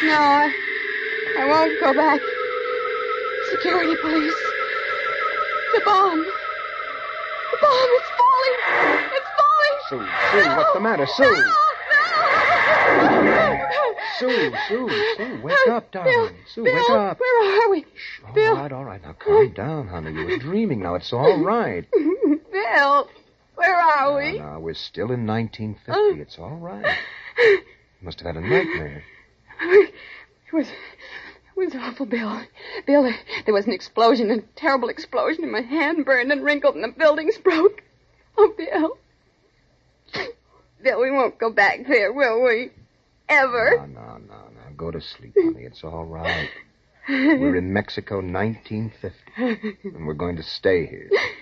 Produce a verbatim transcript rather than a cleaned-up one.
No, I, I won't go back. Security police. The bomb. The bomb is falling. It's falling. Sue, Sue, no. what's the matter, Sue? No, no. Sue, Sue, Sue, wake up, darling. Bill, Sue, Bill, wake up. Where are we? Shh, all Bill. right, all right. Now calm down, honey. You were dreaming. Now it's all right. Bill, where are we? No, no, we're still in nineteen fifty. It's all right. You must have had a nightmare. It was... It was awful, Bill. Bill, there was an explosion, a terrible explosion, and my hand burned and wrinkled, and the buildings broke. Oh, Bill. Bill, we won't go back there, will we? Ever? No, no, no, no. Go to sleep, honey. It's all right. We're in Mexico, nineteen fifty, and we're going to stay here.